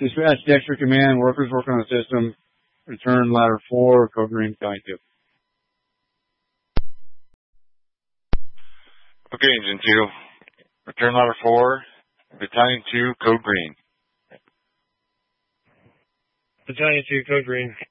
Dispatch Dexter Command, workers working on the system. Return ladder 4, code green, Battalion 2. Okay, Engine 2. Return ladder 4, Battalion 2, code green. Battalion 2, code green.